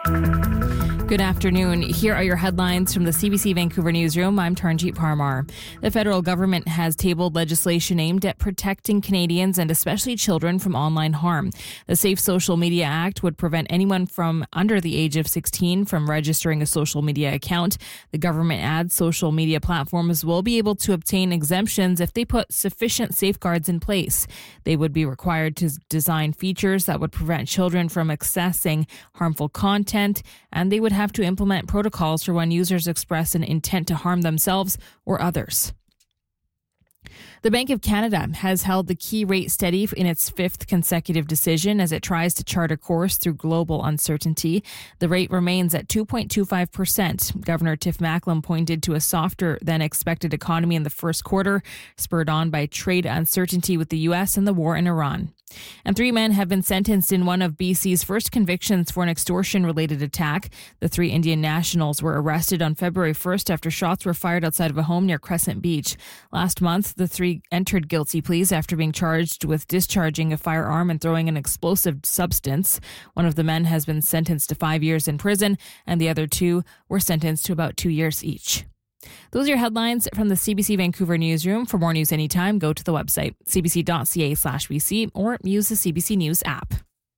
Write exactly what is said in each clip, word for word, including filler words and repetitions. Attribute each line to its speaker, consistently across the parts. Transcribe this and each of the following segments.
Speaker 1: Good afternoon. Here are your headlines from the C B C Vancouver newsroom. I'm Taranjeet Parmar. The federal government has tabled legislation aimed at protecting Canadians and especially children from online harm. The Safe Social Media Act would prevent anyone from under the age of sixteen from registering a social media account. The government adds social media platforms will be able to obtain exemptions if they put sufficient safeguards in place. They would be required to design features that would prevent children from accessing harmful content, and they would have to implement protocols for when users express an intent to harm themselves or others. The Bank of Canada has held the key rate steady in its fifth consecutive decision as it tries to chart a course through global uncertainty. The rate remains at two point two five percent. Governor Tiff Macklem pointed to a softer than expected economy in the first quarter, spurred on by trade uncertainty with the U S and the war in Iran. And three men have been sentenced in one of B C's first convictions for an extortion-related attack. The three Indian nationals were arrested on February first after shots were fired outside of a home near Crescent Beach. Last month, the three entered guilty pleas after being charged with discharging a firearm and throwing an explosive substance. One of the men has been sentenced to five years in prison, and the other two were sentenced to about two years each. Those are your headlines from the C B C Vancouver newsroom. For more news anytime, go to the website, c b c dot c a slash b c, or use the C B C News app.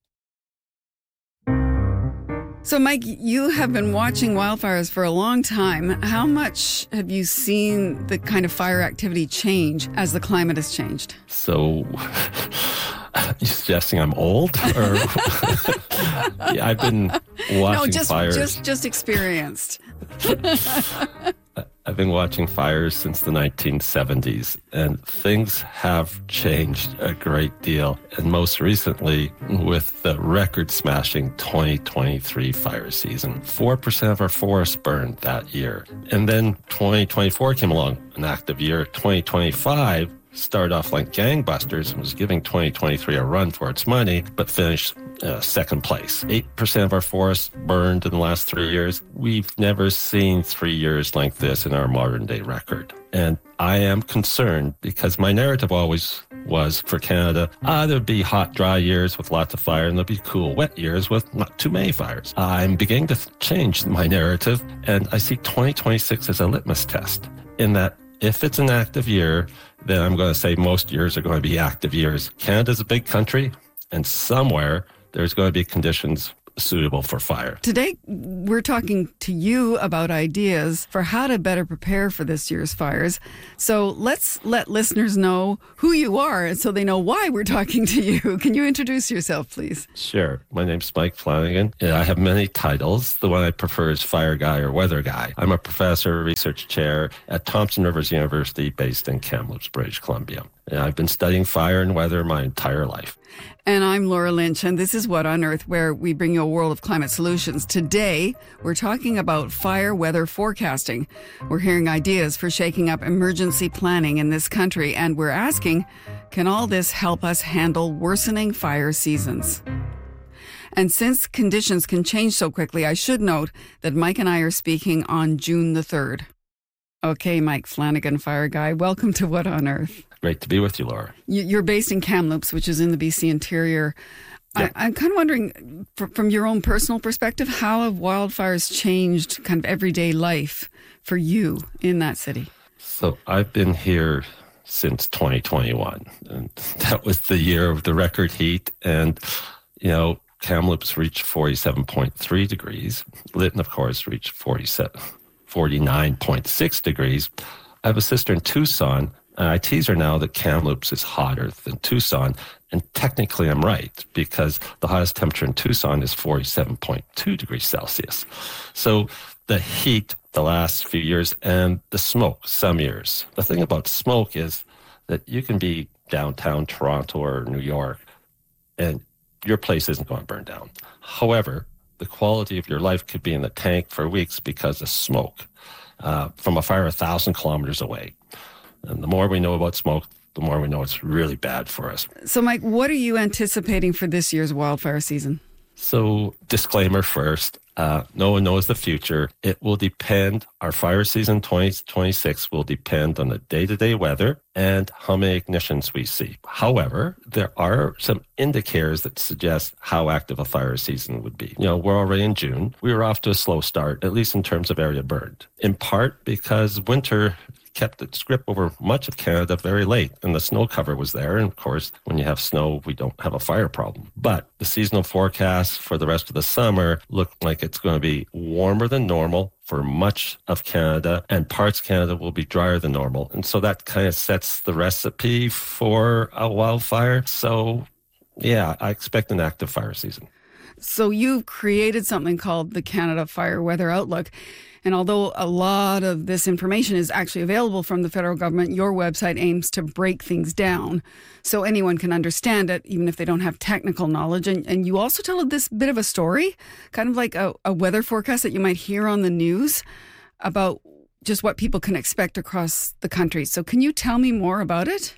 Speaker 2: So, Mike, you have been watching wildfires for a long time. How much have you seen the kind of fire activity change as the climate has changed?
Speaker 3: So, you suggesting I'm old? Or yeah, I've been watching
Speaker 2: no, just,
Speaker 3: fires.
Speaker 2: just, just experienced.
Speaker 3: I've been watching fires since the nineteen seventies, and things have changed a great deal. And most recently, with the record-smashing twenty twenty-three fire season, four percent of our forests burned that year. And then twenty twenty-four came along, an active year. twenty twenty-five started off like gangbusters and was giving twenty twenty-three a run for its money, but finished uh, second place. eight percent of our forests burned in the last three years. We've never seen three years like this in our modern day record. And I am concerned because my narrative always was for Canada, ah, there'd be hot, dry years with lots of fire, and there'd be cool, wet years with not too many fires. I'm beginning to change my narrative, and I see twenty twenty-six as a litmus test in that if it's an active year, then I'm going to say most years are going to be active years. Canada's a big country, and somewhere there's going to be conditions suitable for fire.
Speaker 2: Today, we're talking to you about ideas for how to better prepare for this year's fires. So let's let listeners know who you are and so they know why we're talking to you. Can you introduce yourself, please?
Speaker 3: Sure. My name's Mike Flanagan. I have many titles. The one I prefer is Fire Guy or Weather Guy. I'm a professor, research chair at Thompson Rivers University based in Kamloops, British Columbia. And I've been studying fire and weather my entire life.
Speaker 2: And I'm Laura Lynch, and this is What on Earth, where we bring you a world of climate solutions. Today, we're talking about fire weather forecasting. We're hearing ideas for shaking up emergency planning in this country, and we're asking, can all this help us handle worsening fire seasons? And since conditions can change so quickly, I should note that Mike and I are speaking on June the third. Okay, Mike Flanagan, Fire Guy, welcome to What on Earth.
Speaker 3: Great to be with you, Laura.
Speaker 2: You're based in Kamloops, which is in the B C interior.
Speaker 3: Yep.
Speaker 2: I, I'm kind of wondering, from your own personal perspective, how have wildfires changed kind of everyday life for you in that city?
Speaker 3: So I've been here since twenty twenty-one, and that was the year of the record heat. And, you know, Kamloops reached forty-seven point three degrees. Lytton, of course, reached forty-seven, forty-nine point six degrees. I have a sister in Tucson, and I tease her now that Kamloops is hotter than Tucson. And technically I'm right, because the hottest temperature in Tucson is forty-seven point two degrees Celsius. So the heat the last few years and the smoke some years. The thing about smoke is that you can be downtown Toronto or New York and your place isn't going to burn down. However, the quality of your life could be in the tank for weeks because of smoke uh, from a fire a thousand kilometers away. And the more we know about smoke, the more we know it's really bad for us.
Speaker 2: So, Mike, what are you anticipating for this year's wildfire season?
Speaker 3: So disclaimer first, uh, no one knows the future. It will depend, our fire season twenty twenty-six will depend on the day-to-day weather and how many ignitions we see. However, there are some indicators that suggest how active a fire season would be. You know, we're already in June. We were off to a slow start, at least in terms of area burned, in part because winter kept its grip over much of Canada very late, and the snow cover was there. And of course, when you have snow, we don't have a fire problem. But the seasonal forecasts for the rest of the summer look like it's going to be warmer than normal for much of Canada, and parts of Canada will be drier than normal. And so that kind of sets the recipe for a wildfire. So yeah, I expect an active fire season.
Speaker 2: So you've created something called the Canada Fire Weather Outlook. And although a lot of this information is actually available from the federal government, your website aims to break things down so anyone can understand it, even if they don't have technical knowledge. And, and you also tell this bit of a story, kind of like a, a weather forecast that you might hear on the news about just what people can expect across the country. So can you tell me more about it?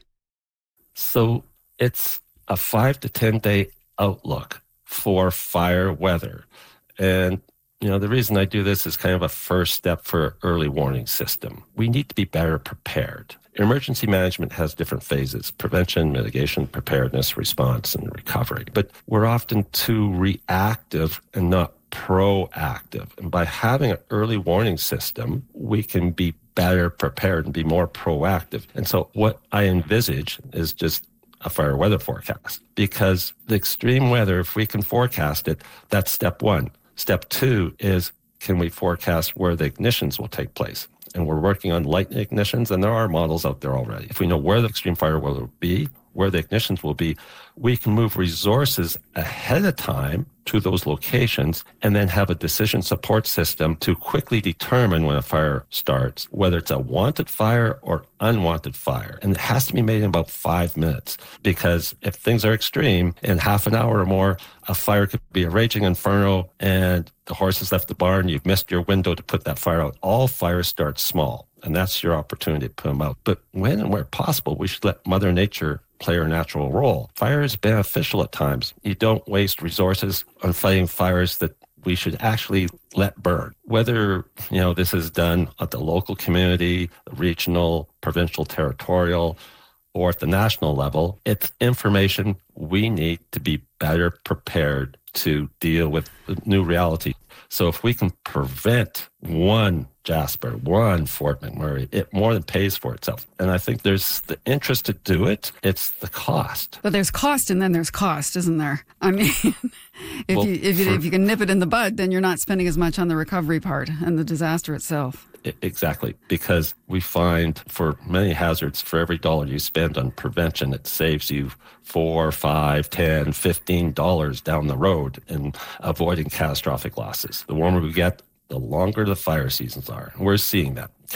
Speaker 3: So it's a five to ten day outlook for fire weather. And you know, the reason I do this is kind of a first step for an early warning system. We need to be better prepared. Emergency management has different phases: prevention, mitigation, preparedness, response, and recovery. But we're often too reactive and not proactive. And by having an early warning system, we can be better prepared and be more proactive. And so what I envisage is just a fire weather forecast, because the extreme weather, if we can forecast it, that's step one. Step two is, can we forecast where the ignitions will take place? And we're working on lightning ignitions, and there are models out there already. If we know where the extreme fire will be, where the ignitions will be, we can move resources ahead of time to those locations and then have a decision support system to quickly determine when a fire starts, whether it's a wanted fire or unwanted fire. And it has to be made in about five minutes, because if things are extreme, in half an hour or more, a fire could be a raging inferno and the horses left the barn, you've missed your window to put that fire out. All fires start small, and that's your opportunity to put them out. But when and where possible, we should let Mother Nature play her natural role. Fire is beneficial at times. You don't waste resources on fighting fires that we should actually let burn. Whether, you know, this is done at the local community, the regional, provincial, territorial, or at the national level, it's information we need to be better prepared to deal with the new reality. So if we can prevent one Jasper, one Fort McMurray, it more than pays for itself. And I think there's the interest to do it. It's the cost.
Speaker 2: But there's cost, and then there's cost, isn't there? I mean, if,
Speaker 3: well,
Speaker 2: you, if, you,
Speaker 3: for,
Speaker 2: if you can nip it in the bud, then you're not spending as much on the recovery part and the disaster itself.
Speaker 3: Exactly, because we find for many hazards, for every dollar you spend on prevention, it saves you four, five, ten, fifteen dollars down the road in avoiding catastrophic losses. The warmer we get, the longer the fire seasons are. And we're seeing that.